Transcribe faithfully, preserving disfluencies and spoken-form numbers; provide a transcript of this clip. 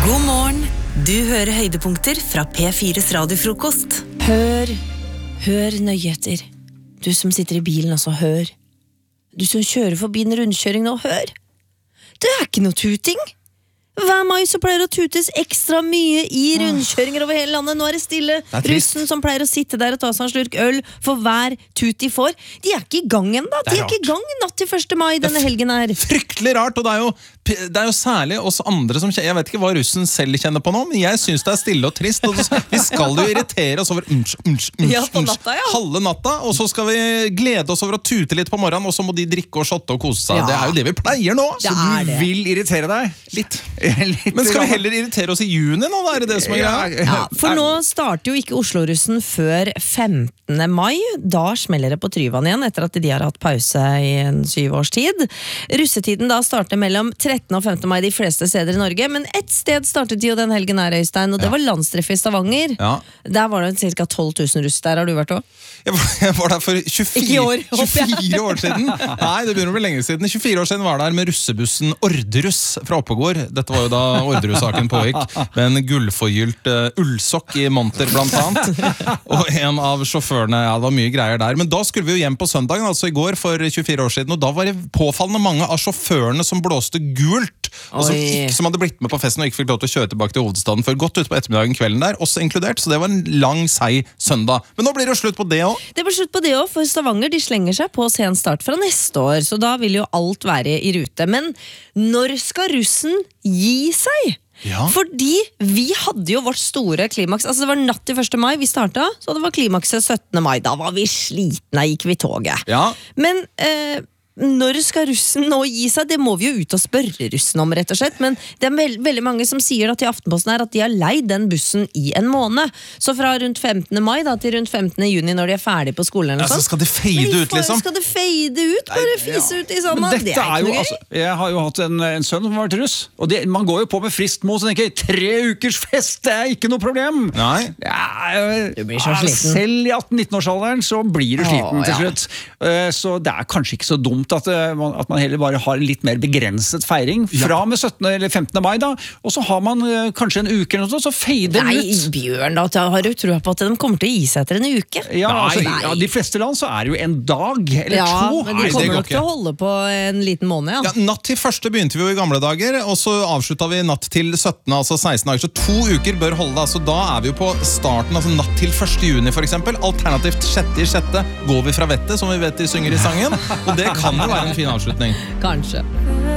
God morgen, du hører høydepunkter fra P fires radiofrokost. Hør, hør nøye etter. Du som sitter i bilen, altså, hør. Du som kjører forbi en rundkjøring nå, hør. Det er ikke noe tuting. Hver mai så pleier det å tutes ekstra mye i rundkjøringer over hele landet. Nå er det stille. Det er Russen som pleier å sitte der og ta seg en slurk øl for hver tut de får. De er ikke i gang ennå. De er, er ikke i gang natt til første mai denne helgen her. Fryktelig rart, og det er jo, det er jo særlig oss andre som kjenner. Jeg vet ikke hva russen selv kjenner på nå, men jeg synes det er stille og trist. Og vi skal jo irritere oss over unns, unns, unns, Ja, på natta, ja. halve natta, og så skal vi glede oss over å tute litt på morgenen, og så må de drikke og shotte og kose seg. Ja. Det er jo det vi pleier nå. Det Så er du det. vil irritere deg litt. Men skal vi heller irritere oss i juni nå, da er det det som er greia? Ja, for nå starter jo ikke Oslo-russen før femtende mai. Da smeller det på Tryvann igjen etter at de har hatt pause i en syv års tid. Russetiden da starter mellom trettende og femtende mai de fleste steder i Norge, men ett sted startet de jo den helgen her, Øystein, og det Ja. var landstreff i Stavanger. Ja. Der var det ca. tolv tusen russ der, har du vært også? Jeg var, jeg var der for Ikke i tjuefire, år, håper jeg. tjuefire år siden. Nei, det begynner å bli lenge siden. tjuefire år siden var der med russebussen Orderus fra Oppegård. Dette var jo da Orderus-saken pågikk, med en gullforgylt uh, ullsokk i monter blant annet. Og en av sjåførene, ja, det var mye greier der. Men da skulle vi jo hjem på søndagen, altså i går for tjuefire år siden, og da var det påfallende mange av sjåførene som blåste gult, og som, Oi. ikke, som hadde blitt med på festen og ikke fikk lov til å kjøre tilbake til hovedstaden før godt ut på ettermiddagen kvelden der, også inkludert, så det var en lang, seig søndag. Men nå blir det jo slutt på det også. Det blir slutt på det også, for Stavanger de slenger seg på sen start fra neste år, så da vil jo alt være i rute. Men når skal russen gi seg? Ja. Fordi vi hadde jo vårt store klimaks. Altså det var natt til første mai vi startet, så det var klimakset syttende mai. Da var vi slitne, gikk vi toget. Ja. Men eh, når skal russen nå gi seg? Det må vi jo ut og spørre russen om, rett og slett. Men det er veld, veldig mange som sier da til Aftenposten her at de har leid den bussen i en måned. Så fra rundt femtende mai da, til rundt femtende juni når de er ferdig på skolen eller Ja, noe så sånt. skal det fade Men ut, liksom? Skal det fade ut? Bare fise ut i sanda? Men Det dette er er ikke jo, noe gøy. altså, jeg har jo hatt en, en sønn som har vært russ, og det, man går jo på med friskt mot, så tenker jeg, tre ukers fest, det er ikke noe problem. Nei. Ja, jeg- Du blir så ja, sliten. Selv i atten-nitten-årsalderen så blir du sliten Åh, til ja. slutt. Eh, Så det er kanskje ikke så dumt at, eh, man- at man heller bare har en litt mer begrenset feiring fra med syttende eller femtende mai da, og så har man eh, kanskje en uke eller noe sånt, så fader Nei, den ut. Bjørn, da har du troa på at de kommer til å gi seg etter en uke? Ja, altså, Nei. ja, de fleste land så er det jo en dag eller Ja, to. men Nei, de det kommer går nok til å ikke. holde på en liten måned, ja. Ja, natt til første begynte vi jo i gamle dager, og så avslutta vi natt til syttende, altså seksten dager, så to uker bør holde da, så da er vi jo på starten, altså natt til første juni for eksempel, alternativt sjette i sjette går vi fra vettet, som vi vet de synger i sangen, og det kan jo være en fin avslutning. Kanskje.